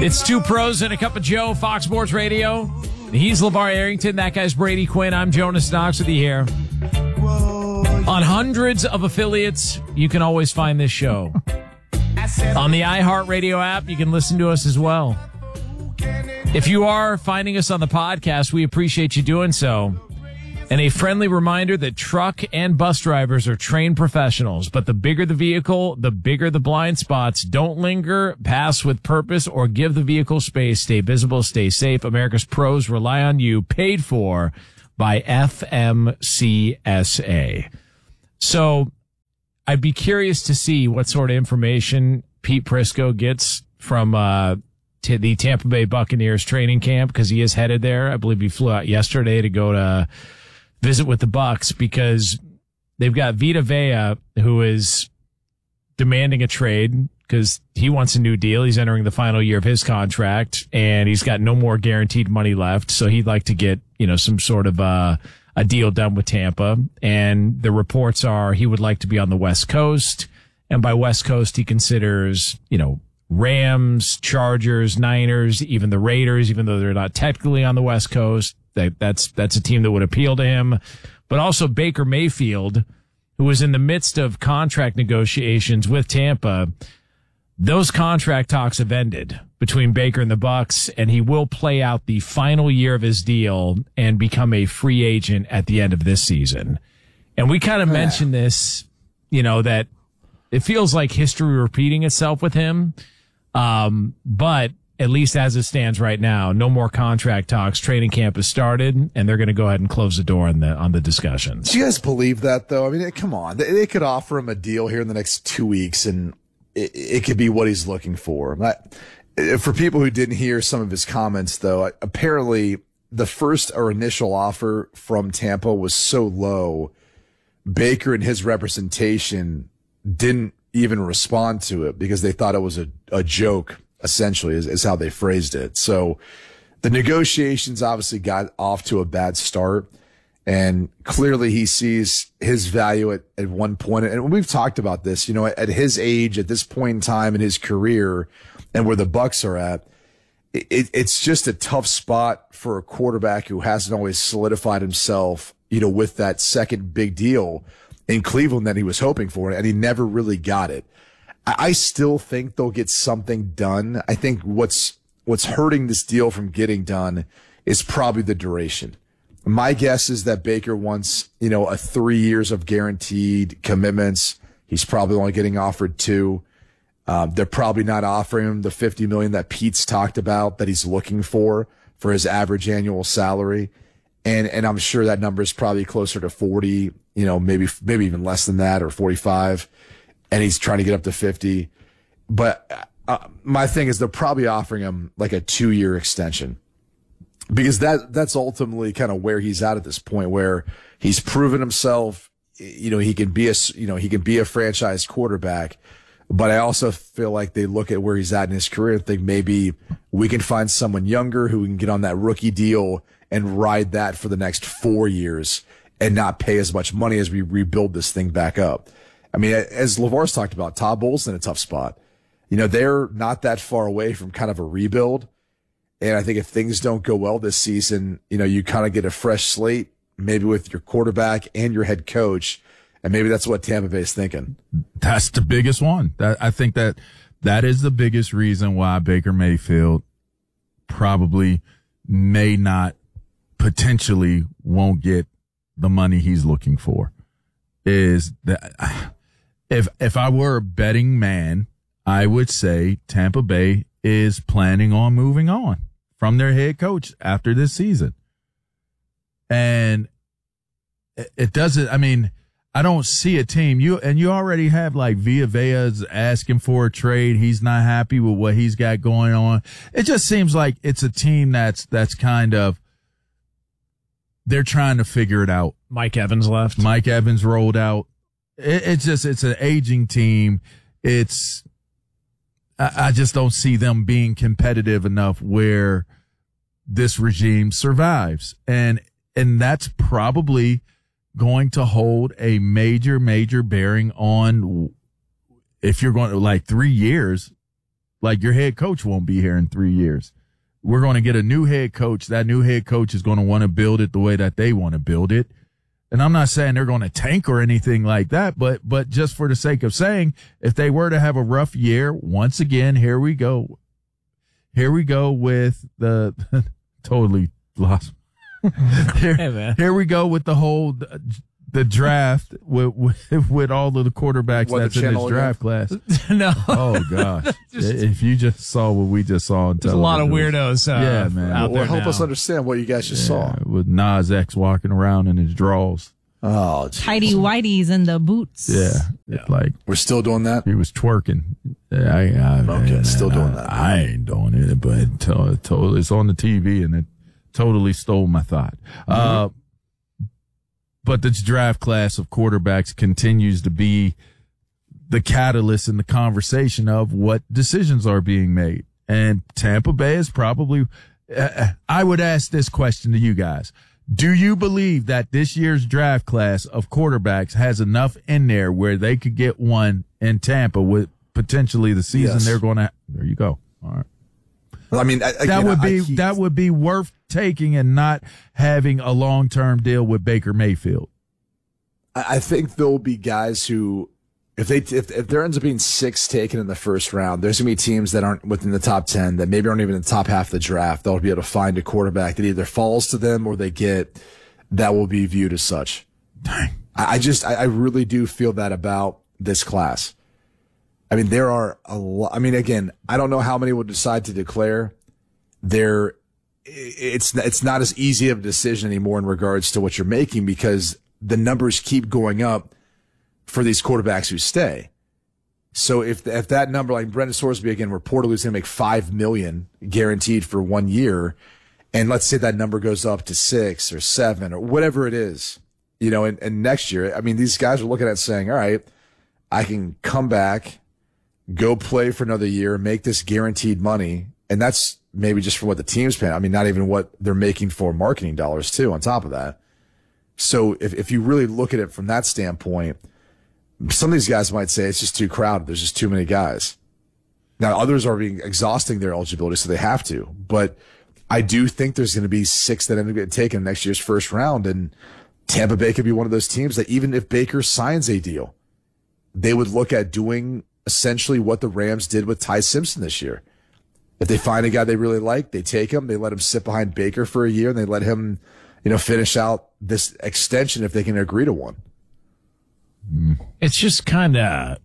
It's Two Pros and a Cup of Joe, Fox Sports Radio. He's LeVar Arrington. That guy's Brady Quinn. I'm Jonas Knox with you here. On hundreds of affiliates, you can always find this show. On the iHeartRadio app, you can listen to us as well. If you are finding us on the podcast, we appreciate you doing so. And a friendly reminder that truck and bus drivers are trained professionals, but the bigger the vehicle, the bigger the blind spots. Don't linger, pass with purpose, or give the vehicle space. Stay visible, stay safe. America's pros rely on you. Paid for by FMCSA. So I'd be curious to see what sort of information Pete Prisco gets from to the Tampa Bay Buccaneers training camp, because he is headed there. I believe he flew out yesterday to go to visit with the Bucks, because they've got Vita Vea, who is demanding a trade because he wants a new deal. He's entering the final year of his contract, and he's got no more guaranteed money left. So he'd like to get, some sort of a deal done with Tampa. And the reports are he would like to be on the West Coast. And by West Coast, he considers, Rams, Chargers, Niners, even the Raiders, even though they're not technically on the West Coast. That's a team that would appeal to him. But also Baker Mayfield, who was in the midst of contract negotiations with Tampa. Those contract talks have ended between Baker and the Bucks, and he will play out the final year of his deal and become a free agent at the end of this season. And we kind of mentioned this, that it feels like history repeating itself with him. But at least as it stands right now, no more contract talks. Training camp has started, and they're going to go ahead and close the door on the discussions. Do you guys believe that, though? I mean, come on. They could offer him a deal here in the next 2 weeks, and it could be what he's looking for. For people who didn't hear some of his comments, though, apparently the first or initial offer from Tampa was so low, Baker and his representation didn't even respond to it because they thought it was a joke, essentially, is how they phrased it. So the negotiations obviously got off to a bad start, and clearly he sees his value at one point. And we've talked about this, at his age, at this point in time in his career and where the Bucks are at, it's just a tough spot for a quarterback who hasn't always solidified himself, with that second big deal in Cleveland that he was hoping for, and he never really got it. I still think they'll get something done. I think what's hurting this deal from getting done is probably the duration. My guess is that Baker wants, a 3 years of guaranteed commitments. He's probably only getting offered 2. They're probably not offering him the $50 million that Pete's talked about that he's looking for his average annual salary. And I'm sure that number is probably closer to 40, maybe even less than that, or 45. And he's trying to get up to 50. But my thing is they're probably offering him like a 2-year extension, because that's ultimately kind of where he's at this point, where he's proven himself. He can be a franchise quarterback. But I also feel like they look at where he's at in his career and think maybe we can find someone younger who can get on that rookie deal and ride that for the next 4 years and not pay as much money as we rebuild this thing back up. I mean, as LeVar's talked about, Todd Bowles in a tough spot. They're not that far away from kind of a rebuild. And I think if things don't go well this season, you kind of get a fresh slate, maybe with your quarterback and your head coach. And maybe that's what Tampa Bay is thinking. That's the biggest one. I think that is the biggest reason why Baker Mayfield probably may not, potentially won't get the money he's looking for. Is that if I were a betting man, I would say Tampa Bay is planning on moving on from their head coach after this season. And it doesn't, I don't see a team. You already have like Vita Vea's asking for a trade. He's not happy with what he's got going on. It just seems like it's a team that's kind of, they're trying to figure it out. Mike Evans left. Mike Evans rolled out. It's an aging team. I just don't see them being competitive enough where this regime survives. And that's probably going to hold a major bearing on if you're going to 3 years. Like your head coach won't be here in 3 years. We're going to get a new head coach. That new head coach is going to want to build it the way that they want to build it. And I'm not saying they're going to tank or anything like that, but just for the sake of saying, if they were to have a rough year, once again, here we go. Here we go with the totally lost. Here we go with the whole the draft with all of the quarterbacks that's in this draft class. No. Oh gosh! If you just saw what we just saw on television, there's a lot of weirdos. Yeah, man. Out there help now. us understand what you guys just saw with Nas X walking around in his drawers. Oh, geez. Tidy whities and the boots. Yeah, it's like we're still doing that. He was twerking. Still doing that. I ain't doing it, but it's on the TV, and it totally stole my thought. Mm-hmm. But this draft class of quarterbacks continues to be the catalyst in the conversation of what decisions are being made. And Tampa Bay is probably, I would ask this question to you guys. Do you believe that this year's draft class of quarterbacks has enough in there where they could get one in Tampa with potentially the season they're going to, there you go. All right. Well, I mean, that would be worth taking and not having a long-term deal with Baker Mayfield. I think there'll be guys who, if there ends up being 6 taken in the first round, there's gonna be teams that aren't within the top 10 that maybe aren't even in the top half of the draft. They'll be able to find a quarterback that either falls to them or they get that will be viewed as such. Dang. I really do feel that about this class. I mean, there are a lot. I mean, again, I don't know how many will decide to declare. It's not as easy of a decision anymore in regards to what you're making because the numbers keep going up for these quarterbacks who stay. So if that number, like Brendan Sorsby again, reportedly is going to make $5 million guaranteed for 1 year, and let's say that number goes up to 6 or 7 or whatever it is, and next year, I mean, these guys are looking at saying, all right, I can come back, go play for another year, make this guaranteed money. And that's maybe just for what the team's paying. I mean, not even what they're making for marketing dollars too, on top of that. So if you really look at it from that standpoint, some of these guys might say it's just too crowded. There's just too many guys. Now others are exhausting their eligibility, so they have to. But I do think there's going to be 6 that end up getting taken in next year's first round. And Tampa Bay could be one of those teams that even if Baker signs a deal, they would look at doing essentially what the Rams did with Ty Simpson this year. If they find a guy they really like, they take him, they let him sit behind Baker for a year, and they let him, finish out this extension if they can agree to one. It's just kind of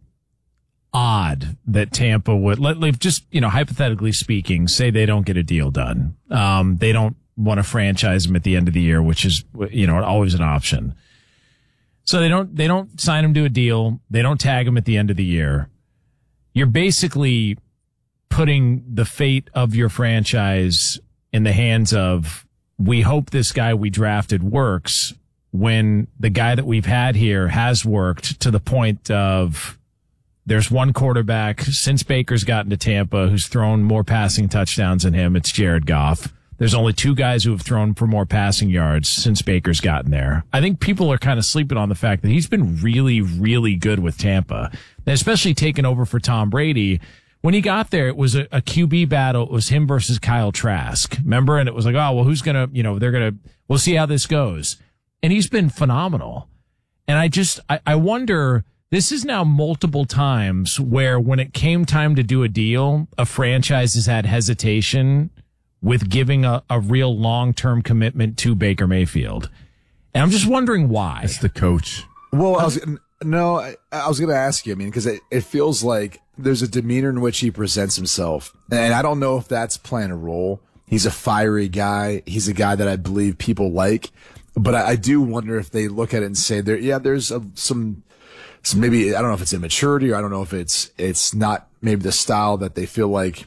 odd that Tampa would just, hypothetically speaking, say they don't get a deal done. They don't want to franchise him at the end of the year, which is, always an option. So they don't sign him to a deal. They don't tag him at the end of the year. You're basically putting the fate of your franchise in the hands of, we hope this guy we drafted works, when the guy that we've had here has worked to the point of there's one quarterback since Baker's gotten to Tampa who's thrown more passing touchdowns than him. It's Jared Goff. There's only 2 guys who have thrown for more passing yards since Baker's gotten there. I think people are kind of sleeping on the fact that he's been really, really good with Tampa, and especially taking over for Tom Brady. When he got there, it was a QB battle. It was him versus Kyle Trask. Remember? And it was like, oh, well, who's going to, we'll see how this goes. And he's been phenomenal. And I wonder, this is now multiple times where when it came time to do a deal, a franchise has had hesitation with giving a real long-term commitment to Baker Mayfield. And I'm just wondering why. It's the coach. Well, I was going to ask you, because it feels like there's a demeanor in which he presents himself. And I don't know if that's playing a role. He's a fiery guy. He's a guy that I believe people like. But I do wonder if they look at it and say, there's some maybe, I don't know if it's immaturity, or I don't know if it's not maybe the style that they feel like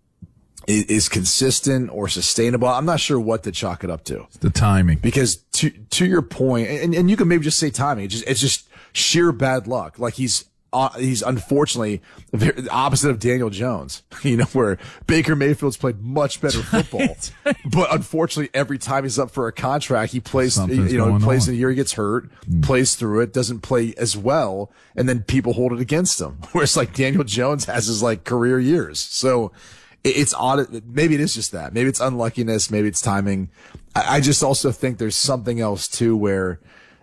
is consistent or sustainable. I'm not sure what to chalk it up to. It's the timing. Because to your point, and you can maybe just say timing, it's just sheer bad luck. Like he's he's unfortunately the opposite of Daniel Jones, where Baker Mayfield's played much better football, but unfortunately every time he's up for a contract, he plays, he plays in a year, he gets hurt, plays through it, doesn't play as well, and then people hold it against him. Whereas like Daniel Jones has his like career years. So it's odd. Maybe it is just that. Maybe it's unluckiness. Maybe it's timing. I just also think there's something else too where,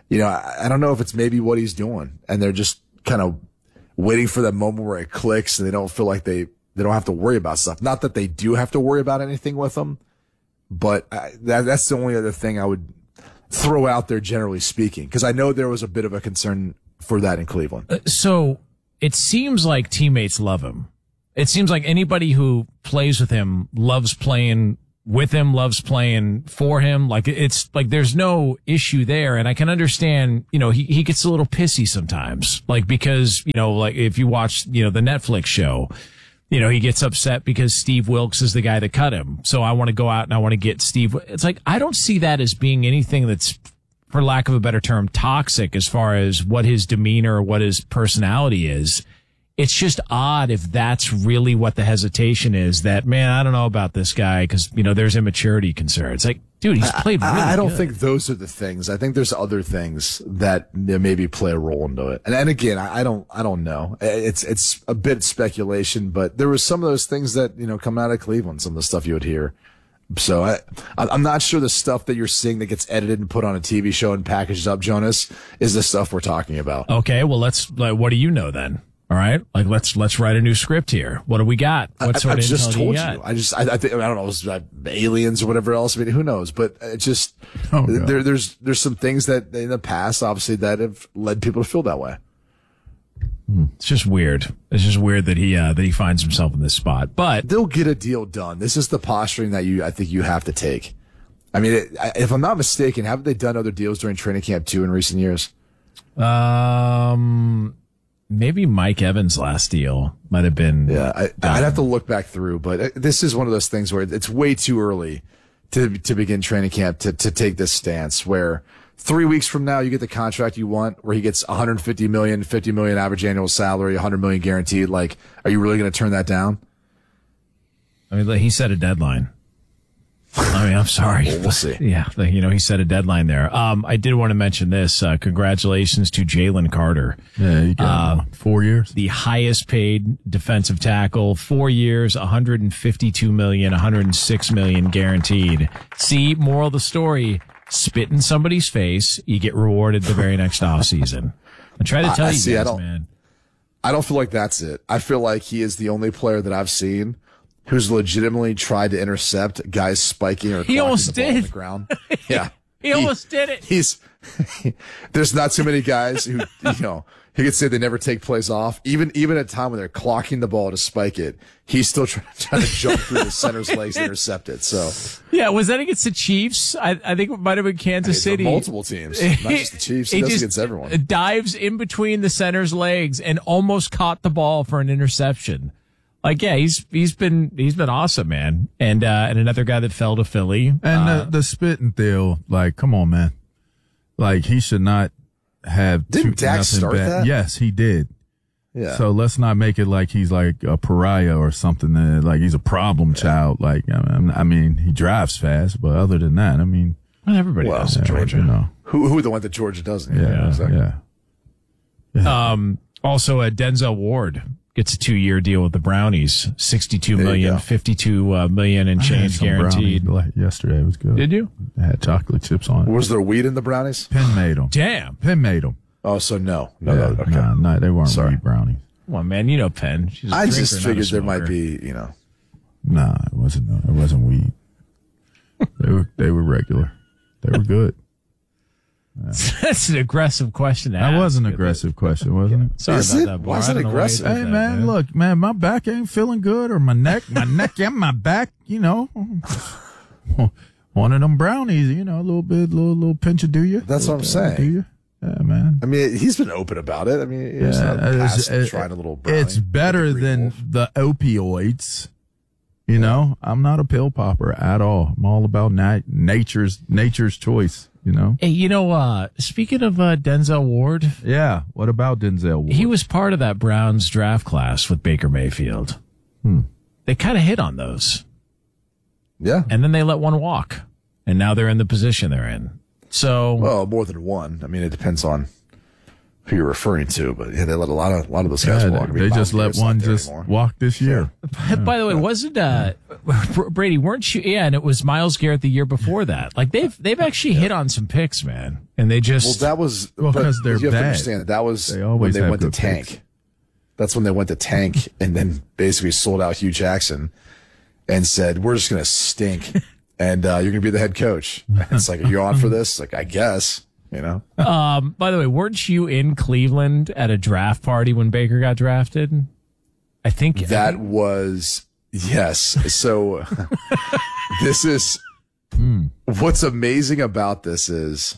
I don't know if it's maybe what he's doing and they're just kind of waiting for that moment where it clicks and they don't feel like they don't have to worry about stuff. Not that they do have to worry about anything with them, but that's the only other thing I would throw out there, generally speaking, because I know there was a bit of a concern for that in Cleveland. So it seems like teammates love him. It seems like anybody who plays with him loves playing with him, loves playing for him. Like it's like there's no issue there. And I can understand, he gets a little pissy sometimes, like because, like if you watch, the Netflix show, he gets upset because Steve Wilkes is the guy that cut him. So I want to go out and I want to get Steve. It's like, I don't see that as being anything that's, for lack of a better term, toxic as far as what his demeanor or what his personality is. It's just odd if that's really what the hesitation is, that, man, I don't know about this guy because, there's immaturity concerns. Like, dude, he's played really I don't good. think those are the things. I think there's other things that maybe play a role into it. And again, I don't know. It's a bit speculation, but there was some of those things that, come out of Cleveland, some of the stuff you would hear. So I'm not sure the stuff that you're seeing that gets edited and put on a TV show and packaged up, Jonas, is the stuff we're talking about. Okay, well, what do you know then? All right, like let's write a new script here. What do we got? What sort of just intel told do you got? I think, I don't know, it was aliens or whatever else. I mean, who knows? But it just there's some things that in the past, obviously, that have led people to feel that way. It's just weird. It's just weird that he finds himself in this spot. But they'll get a deal done. This is the posturing that I think you have to take. I mean, if I'm not mistaken, haven't they done other deals during training camp too in recent years? Maybe Mike Evans' last deal might have been. Yeah, I'd have to look back through, but this is one of those things where it's way too early to begin training camp to take this stance where 3 weeks from now you get the contract you want where he gets 150 million, 50 million average annual salary, 100 million guaranteed. Like, are you really going to turn that down? I mean, he set a deadline. I mean, I'm sorry. We'll see. Yeah, he set a deadline there. I did want to mention this. Congratulations to Jalen Carter. Yeah, you got 4 years. The highest paid defensive tackle, 4 years, 152 million, 106 million guaranteed. See, moral of the story, spit in somebody's face, you get rewarded the very next offseason. I try to tell you guys, man. I don't feel like that's it. I feel like he is the only player that I've seen who's legitimately tried to intercept guys spiking or he almost the ball did on the ground. Yeah. he almost did it. There's not too many guys who, he could say they never take plays off. Even at a time when they're clocking the ball to spike it, he's still trying to jump through the center's legs and intercept it. So yeah, was that against the Chiefs? I think it might have been Kansas City. Multiple teams, not just the Chiefs. He does against everyone. Dives in between the center's legs and almost caught the ball for an interception. Like, yeah, he's been awesome, man. And another guy that fell to Philly. And the spit and deal, like, come on, man. Like, he should not have Didn't Dak start bad. that? Yes, he did. Yeah. So let's not make it like he's like a pariah or something, like he's a problem child. Like, I mean, he drives fast, but other than that, I mean. Well, everybody does in Georgia. Who the one that Georgia doesn't? Yeah, exactly. Yeah. Also, Denzel Ward gets a 2-year deal with the Brownies, $62 million, $52 million and change guaranteed. Yesterday it was good. Did you? It had chocolate chips on it. Was there weed in the brownies? Penn made them. Damn. Penn made them. Oh, so no. Okay. No, they weren't weed brownies. Well, man, Penn. She's a I drinker, just not figured a there smoker. might be, Nah, it wasn't weed. They were regular. They were good. That's an aggressive question to ask. That was an aggressive question, wasn't it? Sorry Is about it? that, Bar. Why is I it don't know why you aggressive? did Hey, that, man, look, man, my back ain't feeling good, or my neck and my back, one of them brownies, a little pinch of do you. That's what I'm saying. Do you? Yeah, man. I mean, he's been open about it. I mean, he's not past trying a little brownie. It's better than the opioids. I'm not a pill popper at all. I'm all about nature's choice. you know? Hey, speaking of Denzel Ward, Yeah. What about Denzel Ward? he was part of that Browns draft class with Baker Mayfield. They kind of hit on those. Yeah. And then they let one walk. And now they're in the position they're in. So, Well, more than one. I mean, it depends on who you're referring to, but yeah, they let a lot of those guys walk. I mean, they just Miles let Garrett's not one there just anymore. walk this year. by the way, wasn't Brady? Weren't you? Yeah, and it was Miles Garrett the year before that. Like they've actually hit on some picks, man, and they Well, just that was Well, but 'cause they're you have to bad. understand that was They when always they have went to good tank. picks. That's when they went to tank and then basically sold out Hugh Jackson and said, "We're just going to stink, and you're going to be the head coach." It's like, are you on for this? Like, I guess, you know. By the way, weren't you in Cleveland at a draft party when Baker got drafted? I think That was, yes. So this is what's amazing about this is,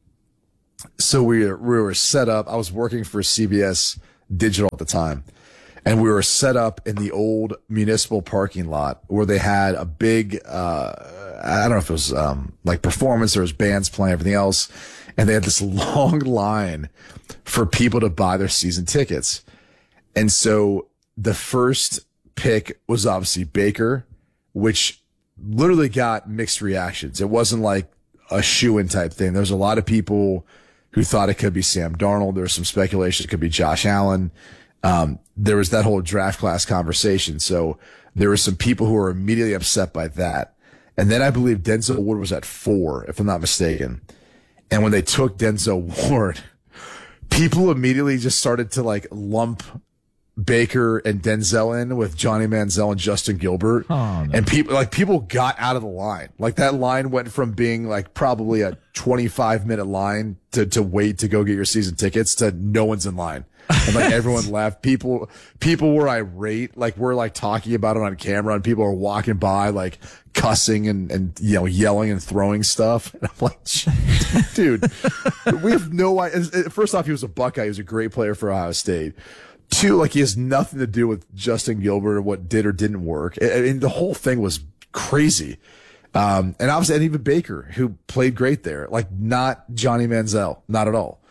so we were set up. I was working for CBS Digital at the time, and we were set up in the old municipal parking lot where they had a big, I don't know if it was, like performance or it was bands playing, everything else. And they had this long line for people to buy their season tickets. And so the first pick was obviously Baker, which literally got mixed reactions. It wasn't like a shoo-in type thing. There's a lot of people who thought it could be Sam Darnold. There was some speculation it could be Josh Allen. There was that whole draft class conversation. So there were some people who were immediately upset by that. And then I believe Denzel Ward was at 4, if I'm not mistaken. And when they took Denzel Ward, people immediately just started to like lump Baker and Denzel in with Johnny Manziel and Justin Gilbert. Oh, no. And people got out of the line. Like that line went from being like probably a 25-minute line to wait to go get your season tickets to no one's in line. And like everyone left. People were irate. Like we're like talking about it on camera and people are walking by like cussing and yelling and throwing stuff. And I'm like, dude, we have no idea. First off, he was a Buckeye. He was a great player for Ohio State. 2, like he has nothing to do with Justin Gilbert or what did or didn't work. I mean, the whole thing was crazy. And obviously, and even Baker, who played great there, like not Johnny Manziel, not at all.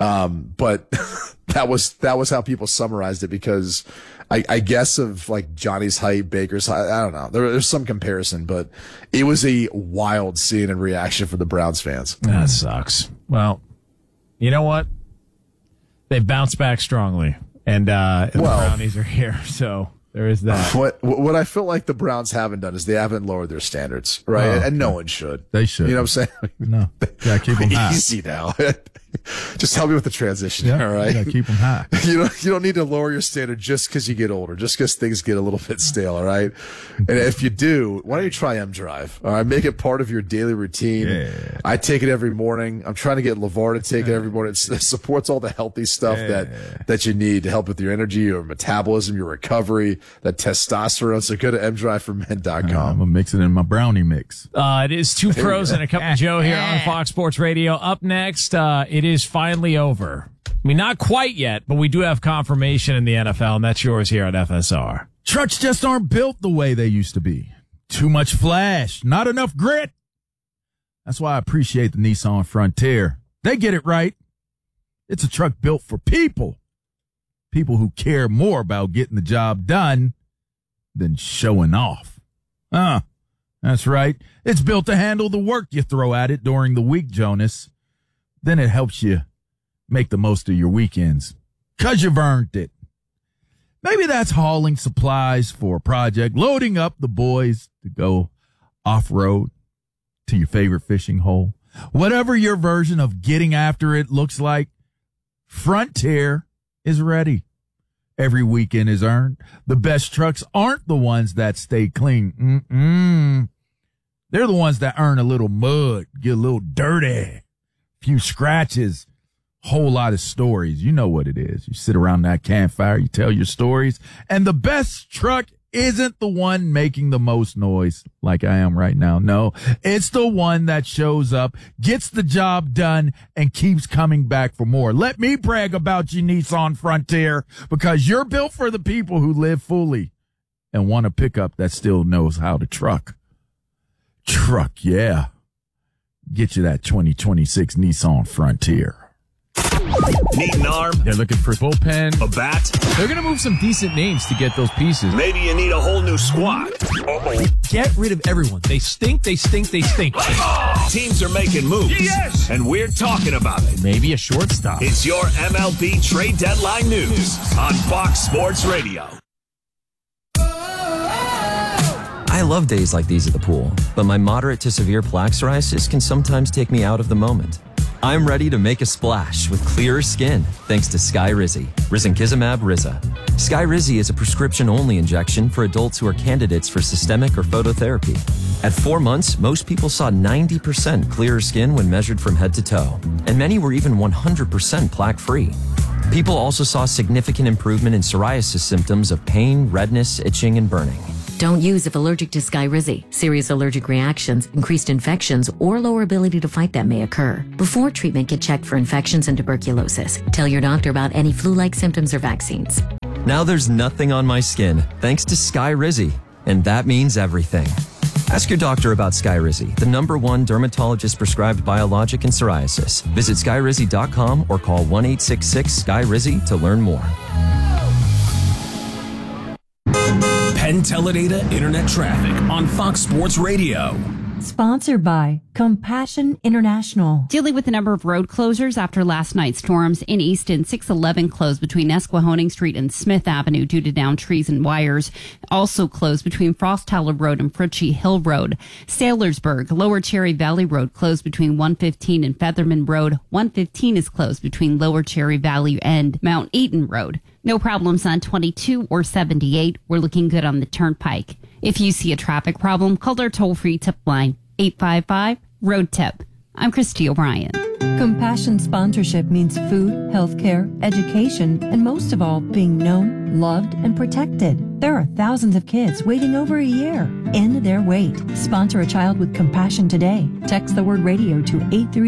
But that was how people summarized it because I guess of like Johnny's height, Baker's height. I don't know. There's some comparison, but it was a wild scene and reaction for the Browns fans. that sucks. Well, you know what? They bounced back strongly, and the Brownies are here. So there is that. What I feel like the Browns haven't done is they haven't lowered their standards, right? Oh, and no one should. They should. You know what I'm saying? No. Gotta keep them high. Easy now. Just help me with the transition. Yeah, All right. gotta keep them high. You don't need to lower your standard just because you get older, just because things get a little bit stale. All right. And if you do, why don't you try M Drive? All right. Make it part of your daily routine. Yeah. I take it every morning. I'm trying to get LeVar to take it every morning. It supports all the healthy stuff that you need to help with your energy, your metabolism, your recovery, that testosterone. So go to mdriveformen.com. I'm gonna mix it in my brownie mix. It is 2 pros and a cup of Joe here on Fox Sports Radio. Up next, it is finally over. I mean, not quite yet, but we do have confirmation in the NFL, and that's yours here on FSR. Trucks just aren't built the way they used to be. Too much flash, not enough grit. That's why I appreciate the Nissan Frontier. They get it right. It's a truck built for people. People who care more about getting the job done than showing off. That's right. It's built to handle the work you throw at it during the week, Jonas. Then it helps you make the most of your weekends. 'Cause you've earned it. Maybe that's hauling supplies for a project, loading up the boys to go off-road to your favorite fishing hole. Whatever your version of getting after it looks like, Frontier is ready. Every weekend is earned. The best trucks aren't the ones that stay clean. They're the ones that earn a little mud, get a little dirty, few scratches, whole lot of stories. You know what it is. You sit around that campfire, you tell your stories, and the best truck isn't the one making the most noise like I am right now. No, it's the one that shows up, gets the job done, and keeps coming back for more. Let me brag about you, Nissan Frontier, because you're built for the people who live fully and want a pickup that still knows how to truck. Truck, yeah. get you that 2026 Nissan Frontier. Need an arm? They're looking for bullpen. A bat? They're going to move some decent names to get those pieces. Maybe you need a whole new squad. Uh-oh. Get rid of everyone. They stink, they stink, they stink. Teams are making moves. Yes! And we're talking about it. Maybe a shortstop. It's your MLB trade deadline news on Fox Sports Radio. I love days like these at the pool, but my moderate to severe plaque psoriasis can sometimes take me out of the moment. I'm ready to make a splash with clearer skin thanks to Skyrizi, Risankizumab Riza. Skyrizi is a prescription-only injection for adults who are candidates for systemic or phototherapy. At 4 months, most people saw 90% clearer skin when measured from head to toe, and many were even 100% plaque-free. People also saw significant improvement in psoriasis symptoms of pain, redness, itching, and burning. Don't use if allergic to Skyrizi. Serious allergic reactions, increased infections, or lower ability to fight them may occur. Before treatment, get checked for infections and tuberculosis. Tell your doctor about any flu-like symptoms or vaccines. Now there's nothing on my skin thanks to Skyrizi, and that means everything. Ask your doctor about Skyrizi, the #1 dermatologist-prescribed biologic in psoriasis. Visit Skyrizi.com or call 1-866-SKYRIZI to learn more. Penn Teledata Internet Traffic on Fox Sports Radio. Sponsored by Compassion International. Dealing with a number of road closures after last night's storms in Easton, 611 closed between Esquehoning Street and Smith Avenue due to downed trees and wires. Also closed between Frost Tower Road and Fritchie Hill Road. Saylorsburg, Lower Cherry Valley Road closed between 115 and Featherman Road. 115 is closed between Lower Cherry Valley and Mount Eaton Road. No problems on 22 or 78. We're looking good on the Turnpike. If you see a traffic problem, call our toll-free tip line, 855-ROAD-TIP. I'm Christy O'Brien. Compassion sponsorship means food, healthcare, education, and most of all, being known, loved, and protected. There are thousands of kids waiting over a year. End their wait. Sponsor a child with compassion today. Text the word radio to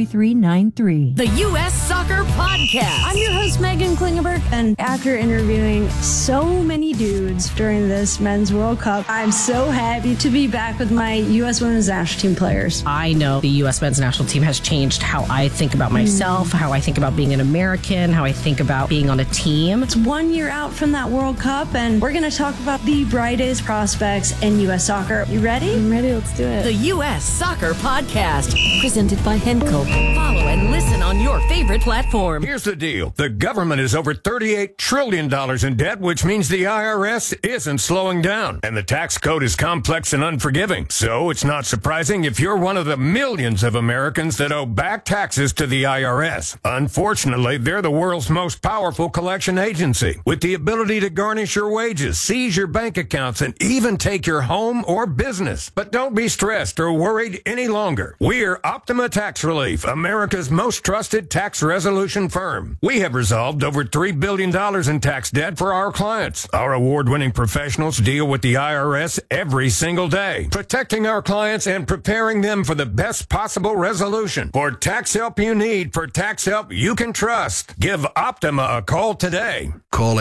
83393. The U.S. Soccer Podcast. I'm your host, Megan Klingenberg, and after interviewing so many dudes during this Men's World Cup, I'm so happy to be back with my U.S. Women's National Team players. I know the U.S. Men's National Team has changed how I think about myself, how I think about being an American, how I think about being on a team. It's 1 year out from that World Cup, and we're going to talk about the brightest prospects in U.S. soccer. You ready? I'm ready. Let's do it. The U.S. Soccer Podcast, presented by Henco. Follow and listen on your favorite platform. Here's the deal. The government is over $38 trillion in debt, which means the IRS isn't slowing down. And the tax code is complex and unforgiving. So it's not surprising if you're one of the millions of Americans that owe back taxes to the IRS. Unfortunately, they're the world's most powerful collection agency, with the ability to garnish your wages, seize your bank accounts, and even take your home or business. But don't be stressed or worried any longer. We're Optima Tax Relief, America's most trusted tax resolution firm. We have resolved over $3 billion in tax debt for our clients. Our award-winning professionals deal with the IRS every single day, protecting our clients and preparing them for the best possible resolution. For tax help you need, for tax help you can trust, give Optima a call today. Call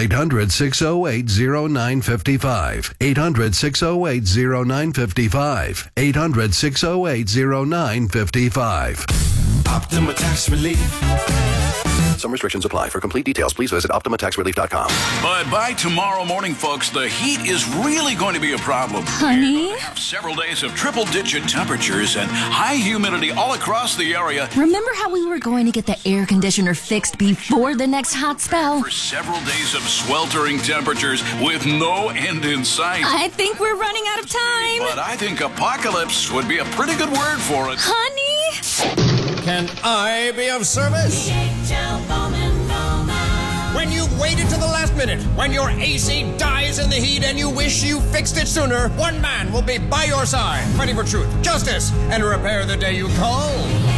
800-608-0955. 800-608-0955. 800-608-0955. Optima Tax Relief. Some restrictions apply. For complete details, please visit OptimaTaxRelief.com. But by tomorrow morning, folks, the heat is really going to be a problem. Honey? We have several days of triple-digit temperatures and high humidity all across the area. Remember how we were going to get the air conditioner fixed before the next hot spell? For several days of sweltering temperatures with no end in sight. I think we're running out of time. But I think apocalypse would be a pretty good word for it. Honey? Can I be of service? When you've waited to the last minute, when your AC dies in the heat and you wish you fixed it sooner, one man will be by your side, fighting for truth, justice, and repair the day you call.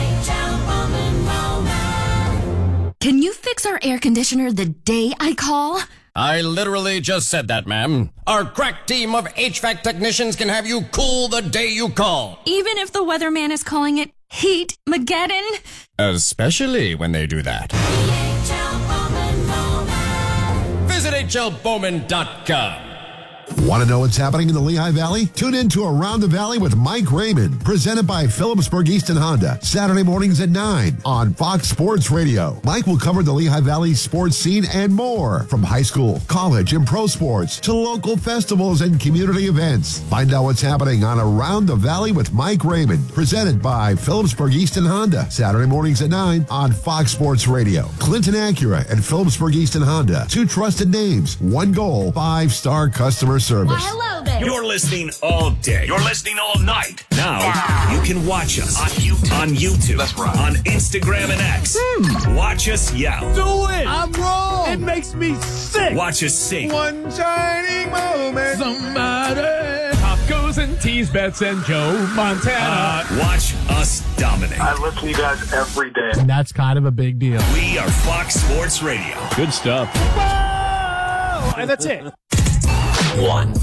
Can you fix our air conditioner the day I call? I literally just said that, ma'am. Our crack team of HVAC technicians can have you cool the day you call. Even if the weatherman is calling it Heat-mageddon? Especially when they do that. Visit HLBowman.com. Want to know what's happening in the Lehigh Valley? Tune in to Around the Valley with Mike Raymond, presented by Phillipsburg Easton Honda, Saturday mornings at 9 on Fox Sports Radio. Mike will cover the Lehigh Valley sports scene and more, from high school, college, and pro sports to local festivals and community events. Find out what's happening on Around the Valley with Mike Raymond, presented by Phillipsburg Easton Honda, Saturday mornings at 9 on Fox Sports Radio. Clinton Acura and Phillipsburg Easton Honda, 2 trusted names, 1 goal, 5-star customer service. Why, hello there. You're listening all day. You're listening all night. Now, you can watch us on YouTube. That's right. On Instagram and X. Watch us yell. Do it. I'm wrong. It makes me sick. Watch us sing. One shining moment. Somebody. Tacos and tease bets and Joe Montana. Watch us dominate. I listen to you guys every day. And that's kind of a big deal. We are Fox Sports Radio. Good stuff. Whoa! And that's it. 1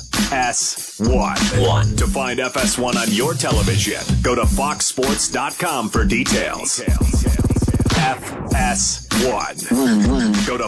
FS1. To find FS1 on your television, go to foxsports.com for details. FS1. Go to